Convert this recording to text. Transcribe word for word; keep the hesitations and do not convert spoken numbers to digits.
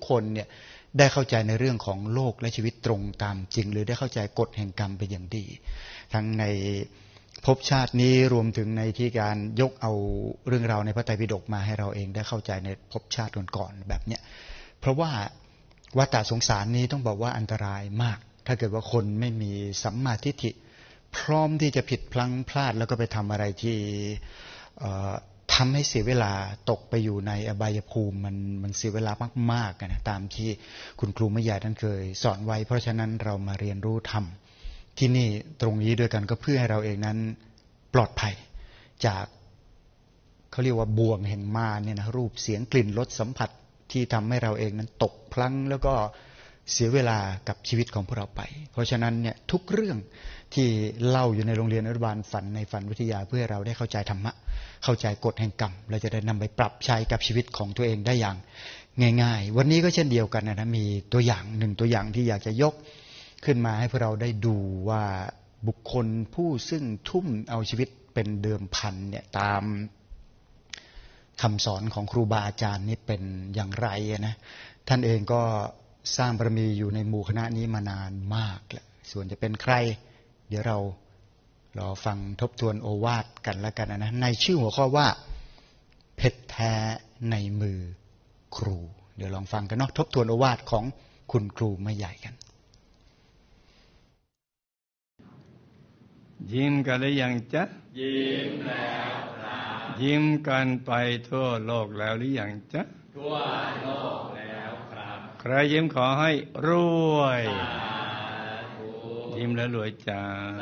คนเนี่ยได้เข้าใจในเรื่องของโลกและชีวิตตรงตามจริงหรือได้เข้าใจกฎแห่งกรรมเป็นอย่างดีทั้งในภพชาตินี้รวมถึงในที่การยกเอาเรื่องราวในพระไตรปิฎกมาให้เราเองได้เข้าใจในภพชาติก่อนๆแบบเนี้ยเพราะว่าวัฏฏะสงสารนี้ต้องบอกว่าอันตรายมากถ้าเกิดว่าคนไม่มีสัมมาทิฏฐิพร้อมที่จะผิดพลั้งพลาดแล้วก็ไปทำอะไรที่ทำให้เสียเวลาตกไปอยู่ในอบายภูมิมันมันเสียเวลามากๆนะตามที่คุณครูไม่ใหญ่ท่านเคยสอนไว้เพราะฉะนั้นเรามาเรียนรู้ธรรมที่นี่ตรงนี้ด้วยกันก็เพื่อให้เราเองนั้นปลอดภัยจากเขาเรียกว่าบ่วงแห่งมารเนี่ยนะรูปเสียงกลิ่นรสสัมผัสที่ทำให้เราเองนั้นตกพลั้งแล้วก็เสียเวลากับชีวิตของพวกเราไปเพราะฉะนั้นเนี่ยทุกเรื่องที่เล่าอยู่ในโรงเรียนอนุบาลฝันในฝันวิทยาเพื่อให้เราได้เข้าใจธรรมะเข้าใจกฎแห่งกรรมเราจะได้นำไปปรับใช้กับชีวิตของตัวเองได้อย่างง่ายๆวันนี้ก็เช่นเดียวกันนะมีตัวอย่างหนึ่งตัวอย่างที่อยากจะยกขึ้นมาให้พวกเราได้ดูว่าบุคคลผู้ซึ่งทุ่มเอาชีวิตเป็นเดิมพันเนี่ยตามคำสอนของครูบาอาจารย์นี่เป็นอย่างไรนะท่านเองก็สร้างบารมีอยู่ในหมู่คณะนี้มานานมากแล้วส่วนจะเป็นใครเดี๋ยวเรารอฟังทบทวนโอวาทกันแล้วกันนะในชื่อหัวข้อว่าเพชรแท้ในมือครูเดี๋ยวลองฟังกันเนาะทบทวนโอวาทของคุณครูไม่ใหญ่กันยิ้มกันหรือยังจ๊ะยิ้มแล้วครับยิ้มกันไปทั่วโลกแล้วหรือยังจ๊ะทั่วโลกแล้วครับใครยิ้มขอให้รวยยิ้มแล้วรวยจ้า